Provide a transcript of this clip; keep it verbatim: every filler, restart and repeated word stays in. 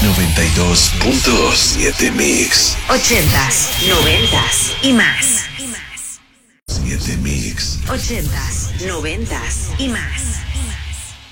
noventa y dos punto siete Mix. Ochentas, noventas y más. siete Mix. Ochentas, noventas y más.